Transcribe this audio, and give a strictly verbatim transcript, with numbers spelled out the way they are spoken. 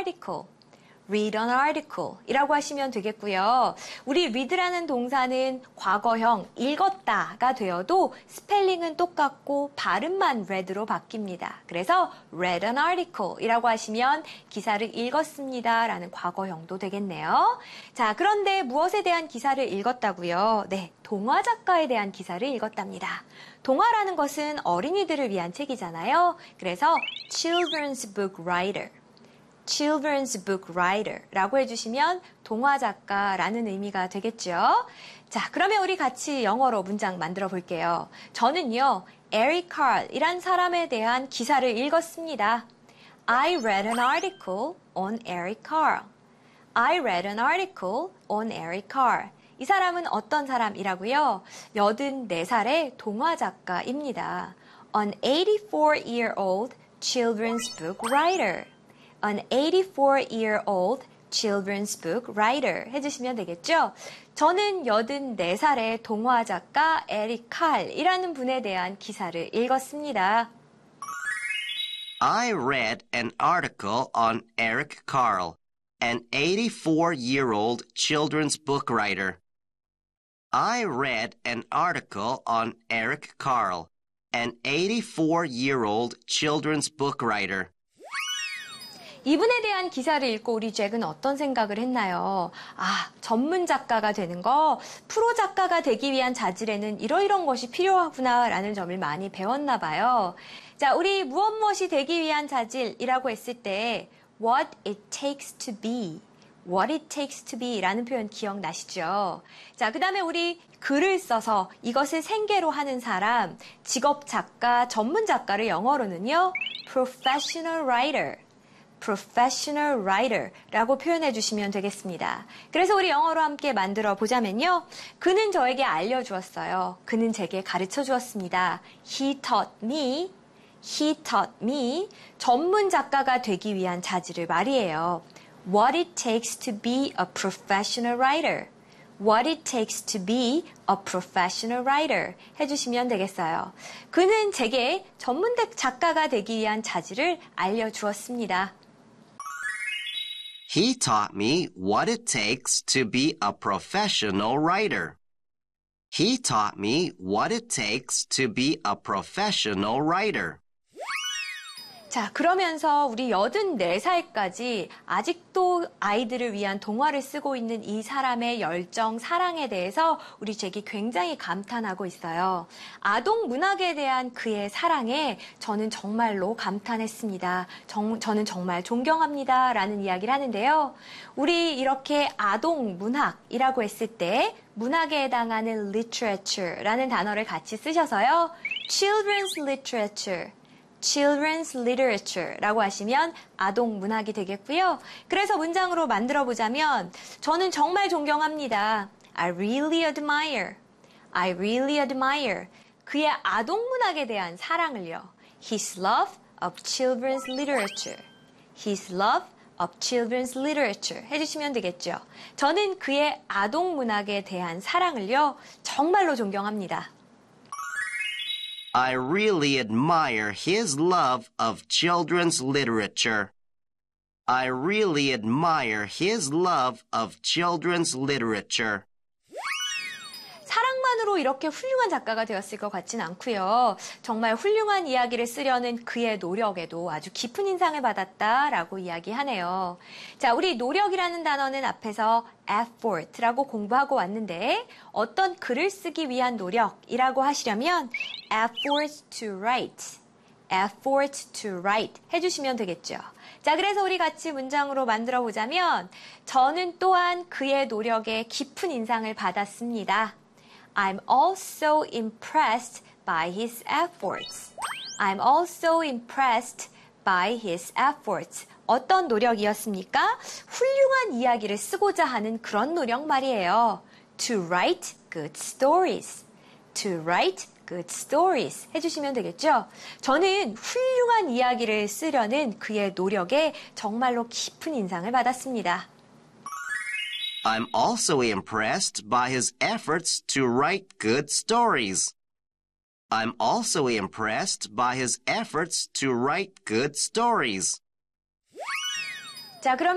article. read an article 이라고 하시면 되겠고요. 우리 read라는 동사는 과거형 읽었다가 되어도 스펠링은 똑같고 발음만 read로 바뀝니다. 그래서 read an article 이라고 하시면 기사를 읽었습니다 라는 과거형도 되겠네요. 자, 그런데 무엇에 대한 기사를 읽었다고요? 네, 동화 작가에 대한 기사를 읽었답니다. 동화라는 것은 어린이들을 위한 책이잖아요. 그래서 children's book writer children's book writer라고 해주시면 동화 작가라는 의미가 되겠죠. 자, 그러면 우리 같이 영어로 문장 만들어 볼게요. 저는요, 에릭 칼이란 사람에 대한 기사를 읽었습니다. I read an article on Eric Carle. I read an article on Eric Carle. 이 사람은 어떤 사람이라고요? 여든네 살의 동화 작가입니다. An eighty-four-year-old children's book writer. An eighty-four-year-old children's book writer 해주시면 되겠죠? 저는 여든네 살의 동화 작가 에릭 칼이라는 분에 대한 기사를 읽었습니다. I read an article on Eric Carle, an eighty-four-year-old children's book writer. I read an article on Eric Carle, an eighty-four-year-old children's book writer. 이분에 대한 기사를 읽고 우리 잭은 어떤 생각을 했나요? 아, 전문 작가가 되는 거, 프로 작가가 되기 위한 자질에는 이러이런 것이 필요하구나라는 점을 많이 배웠나 봐요. 자, 우리 무엇 무엇이 되기 위한 자질이라고 했을 때 what it takes to be, what it takes to be 라는 표현 기억나시죠? 자, 그 다음에 우리 글을 써서 이것을 생계로 하는 사람, 직업 작가, 전문 작가를 영어로는요, professional writer, professional writer라고 표현해 주시면 되겠습니다. 그래서 우리 영어로 함께 만들어 보자면요. 그는 저에게 알려주었어요. 그는 제게 가르쳐 주었습니다. He taught me, he taught me 전문 작가가 되기 위한 자질을 말이에요. What it takes to be a professional writer. What it takes to be a professional writer 해주시면 되겠어요. 그는 제게 전문 작가가 되기 위한 자질을 알려주었습니다. He taught me what it takes to be a professional writer. He taught me what it takes to be a professional writer. 자, 그러면서 우리 여든네 살까지 아직도 아이들을 위한 동화를 쓰고 있는 이 사람의 열정, 사랑에 대해서 우리 잭이 굉장히 감탄하고 있어요. 아동 문학에 대한 그의 사랑에 저는 정말로 감탄했습니다. 정, 저는 정말 존경합니다. 라는 이야기를 하는데요. 우리 이렇게 아동 문학이라고 했을 때 문학에 해당하는 literature라는 단어를 같이 쓰셔서요. children's literature. children's literature라고 하시면 아동 문학이 되겠고요. 그래서 문장으로 만들어 보자면 저는 정말 존경합니다. I really admire. I really admire. 그의 아동 문학에 대한 사랑을요. His love of children's literature. His love of children's literature 해주시면 되겠죠. 저는 그의 아동 문학에 대한 사랑을요. 정말로 존경합니다. I really admire his love of children's literature. I really admire his love of children's literature. 사랑만으로 이렇게 훌륭한 작가가 되었을 것 같진 않고요. 정말 훌륭한 이야기를 쓰려는 그의 노력에도 아주 깊은 인상을 받았다라고 이야기하네요. 자, 우리 노력이라는 단어는 앞에서 effort라고 공부하고 왔는데 어떤 글을 쓰기 위한 노력이라고 하시려면 effort to write, effort to write 해주시면 되겠죠. 자, 그래서 우리 같이 문장으로 만들어 보자면 저는 또한 그의 노력에 깊은 인상을 받았습니다. I'm also impressed by his efforts. I'm also impressed by his efforts. 어떤 노력이었습니까? 훌륭한 이야기를 쓰고자 하는 그런 노력 말이에요. To write good stories. To write good stories 해주시면 되겠죠? 저는 훌륭한 이야기를 쓰려는 그의 노력에 정말로 깊은 인상을 받았습니다. I'm also impressed by his efforts to write good stories. I'm also impressed by his efforts to write good stories. 자, 그러면